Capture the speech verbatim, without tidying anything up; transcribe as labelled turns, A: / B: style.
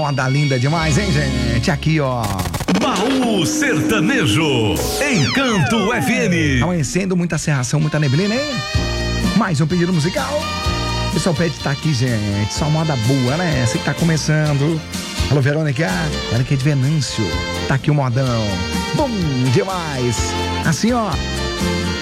A: moda linda demais, hein, gente? Aqui, ó.
B: Baú Sertanejo, Encanto F M.
A: Amanhecendo, muita serração, muita neblina, hein? Mais um pedido musical. O pessoal pede tá aqui, gente. Só moda boa, né? Você que tá começando. Alô, Verônica. Verônica de Venâncio. Tá aqui o modão. Bom demais. Assim, ó.